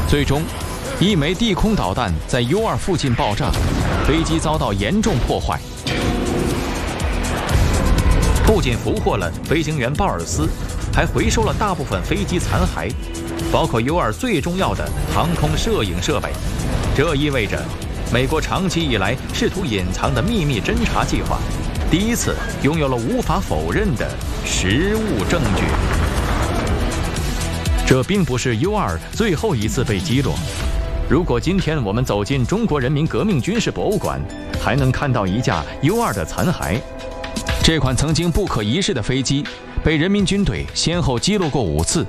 最终，一枚地空导弹在 U2 附近爆炸，飞机遭到严重破坏。 不仅俘获了飞行员鲍尔斯，还回收了大部分飞机残骸，包括 U2 最重要的航空摄影设备。这意味着，美国长期以来试图隐藏的秘密侦察计划，第一次拥有了无法否认的实物证据。这并不是 U2 最后一次被击落。如果今天我们走进中国人民革命军事博物馆，还能看到一架 U2 的残骸。 这款曾经不可一世的飞机，被人民军队先后击落过5次。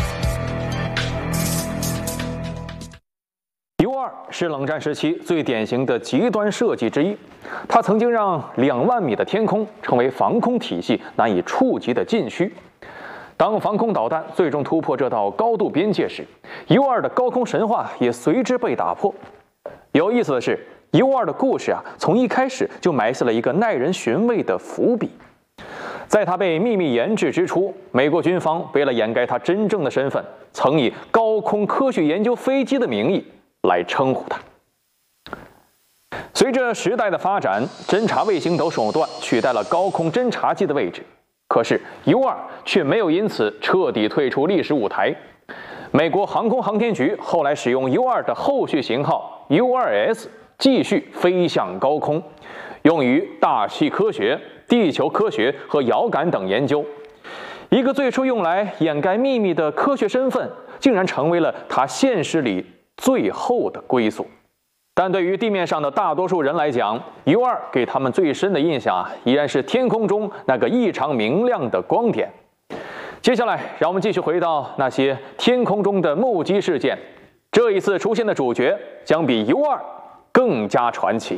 U2是冷战时期最典型的极端设计之一，它曾经让2万米的天空成为防空体系难以触及的禁区。当防空导弹最终突破这道高度边界时 ，U2 的高空神话也随之被打破。有意思的是，U2 的故事从一开始就埋下了一个耐人寻味的伏笔。在它被秘密研制之初，美国军方为了掩盖它真正的身份，曾以高空科学研究飞机的名义来称呼它。随着时代的发展，侦察卫星等手段取代了高空侦察机的位置，可是 U2 却没有因此彻底退出历史舞台。美国航空航天局后来使用 U2 的后续型号 U2S 继续飞向高空，用于大气科学、地球科学和遥感等研究。一个最初用来掩盖秘密的科学身份，竟然成为了它现实里最后的归宿。但对于地面上的大多数人来讲 ，U2 给他们最深的印象依然是天空中那个异常明亮的光点。接下来，让我们继续回到那些天空中的目击事件。这一次出现的主角将比 U2 更加传奇。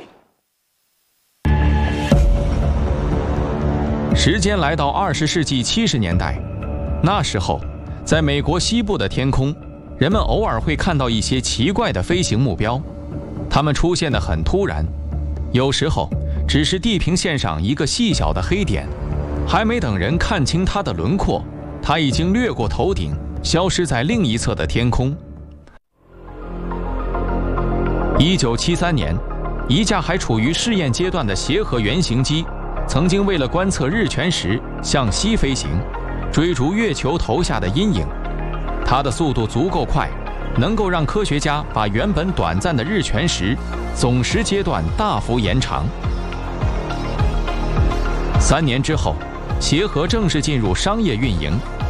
时间来到20世纪70年代，那时候，在美国西部的天空，人们偶尔会看到一些奇怪的飞行目标，它们出现得很突然，有时候只是地平线上一个细小的黑点，还没等人看清它的轮廓，它已经掠过头顶，消失在另一侧的天空。1973年，一架还处于试验阶段的协和原型机，曾经为了观测日全食向西飞行，追逐月球投下的阴影。它的速度足够快，能够让科学家把原本短暂的日全食总时阶段大幅延长。3年之后，协和正式进入商业运营。